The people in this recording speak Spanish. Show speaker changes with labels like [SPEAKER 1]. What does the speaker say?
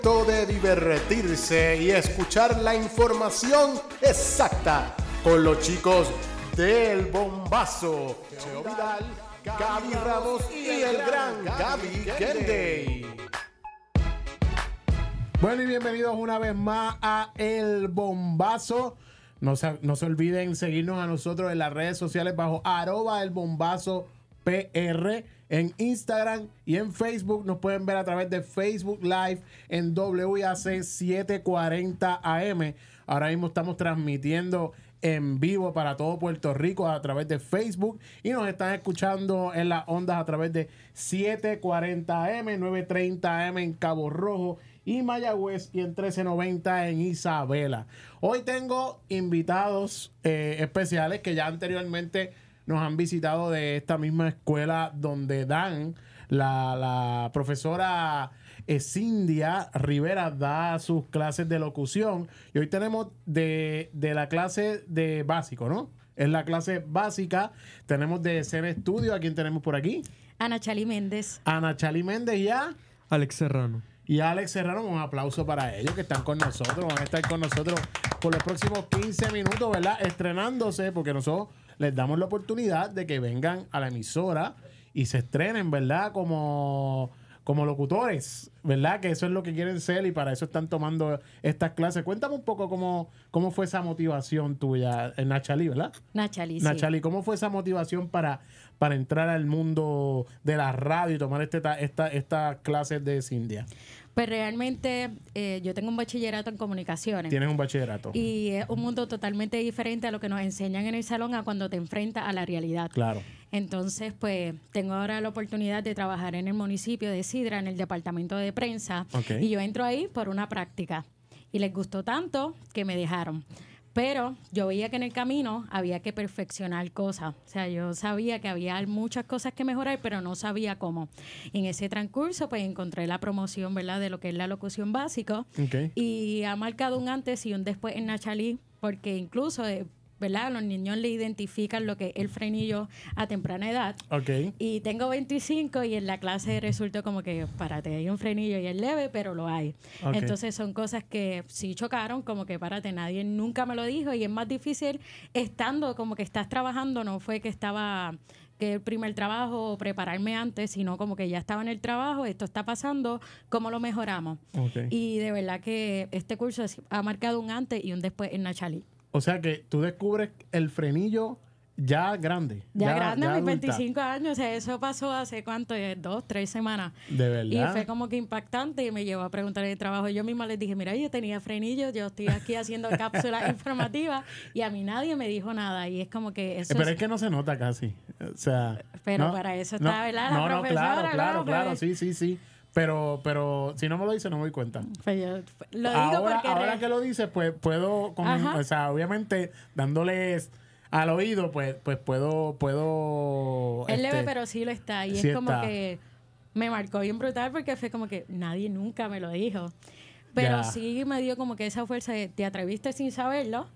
[SPEAKER 1] De divertirse y escuchar la información exacta con los chicos del Bombazo. Cheo Vidal, Gaby Ramos y el gran Gaby Kennedy.
[SPEAKER 2] Bueno, y bienvenidos una vez más a El Bombazo. No se olviden seguirnos a nosotros en las redes sociales bajo @elbombazo_PR en Instagram y en Facebook. Nos pueden ver a través de Facebook Live en WIAC 740 AM. Ahora mismo estamos transmitiendo en vivo para todo Puerto Rico a través de Facebook y nos están escuchando en las ondas a través de 740 AM, 930 AM en Cabo Rojo y Mayagüez y en 1390 en Isabela. Hoy tengo invitados especiales que ya anteriormente nos han visitado de esta misma escuela donde dan la profesora Cindia Rivera da sus clases de locución. Y hoy tenemos de la clase de básico, ¿no? Es la clase básica. Tenemos de Escena Estudio. ¿A quién tenemos por aquí?
[SPEAKER 3] Ana Chali Méndez.
[SPEAKER 2] Ana Chali Méndez y a
[SPEAKER 4] Alex Serrano.
[SPEAKER 2] Y Alex Serrano, un aplauso para ellos que están con nosotros. Van a estar con nosotros por los próximos 15 minutos, ¿verdad? Estrenándose, porque nosotros les damos la oportunidad de que vengan a la emisora y se estrenen, ¿verdad? Como locutores, ¿verdad? Que eso es lo que quieren ser y para eso están tomando estas clases. Cuéntame un poco cómo fue esa motivación tuya, Nachali, ¿verdad?
[SPEAKER 3] Nachali, sí.
[SPEAKER 2] Nachali, ¿cómo fue esa motivación para entrar al mundo de la radio y tomar estas clases de Cindia?
[SPEAKER 3] Pues realmente yo tengo un bachillerato en comunicaciones.
[SPEAKER 2] Tienes un bachillerato.
[SPEAKER 3] Y es un mundo totalmente diferente a lo que nos enseñan en el salón a cuando te enfrentas a la realidad.
[SPEAKER 2] Claro.
[SPEAKER 3] Entonces, pues, tengo ahora la oportunidad de trabajar en el municipio de Sidra, en el departamento de prensa.
[SPEAKER 2] Okay.
[SPEAKER 3] Y yo entro ahí por una práctica. Y les gustó tanto que me dejaron. Pero yo veía que en el camino había que perfeccionar cosas. O sea, yo sabía que había muchas cosas que mejorar, pero no sabía cómo. Y en ese transcurso, pues, encontré la promoción, ¿verdad?, de lo que es la locución básico.
[SPEAKER 2] Okay.
[SPEAKER 3] Y ha marcado un antes y un después en Nachalí, porque incluso, ¿verdad?, los niños le identifican lo que es el frenillo a temprana edad.
[SPEAKER 2] Okay.
[SPEAKER 3] Y tengo 25 y en la clase resultó como que, párate, hay un frenillo y es leve, pero lo hay.
[SPEAKER 2] Okay.
[SPEAKER 3] Entonces son cosas que sí chocaron, como que párate, nadie nunca me lo dijo y es más difícil estando como que estás trabajando, no fue que estaba que el primer trabajo o prepararme antes, sino como que ya estaba en el trabajo, esto está pasando, ¿cómo lo mejoramos?
[SPEAKER 2] Okay.
[SPEAKER 3] Y de verdad que este curso ha marcado un antes y un después en Nachalí.
[SPEAKER 2] O sea que tú descubres el frenillo ya grande.
[SPEAKER 3] Ya grande,
[SPEAKER 2] ya
[SPEAKER 3] mis
[SPEAKER 2] adulta.
[SPEAKER 3] 25 años. O sea, eso pasó hace ¿cuánto? 2, 3 semanas.
[SPEAKER 2] De verdad.
[SPEAKER 3] Y fue como que impactante y me llevó a preguntar en el trabajo. Yo misma les dije, mira, yo tenía frenillo, yo estoy aquí haciendo cápsulas informativas y a mí nadie me dijo nada. Y es como que eso
[SPEAKER 2] Pero es que no se nota casi. O sea...
[SPEAKER 3] Pero
[SPEAKER 2] no,
[SPEAKER 3] para eso está, ¿verdad? La
[SPEAKER 2] no,
[SPEAKER 3] profesora.
[SPEAKER 2] claro. Sí. Pero si no me lo dice, no me doy cuenta.
[SPEAKER 3] Pues yo lo digo porque...
[SPEAKER 2] Ahora que lo dices, pues puedo... o sea, obviamente, dándoles al oído, pues puedo...
[SPEAKER 3] Es leve, pero sí lo está. Y
[SPEAKER 2] sí
[SPEAKER 3] es como
[SPEAKER 2] está.
[SPEAKER 3] que me marcó bien brutal porque fue como que nadie nunca me lo dijo. Pero
[SPEAKER 2] Ya.
[SPEAKER 3] sí me dio como que esa fuerza de te atreviste sin saberlo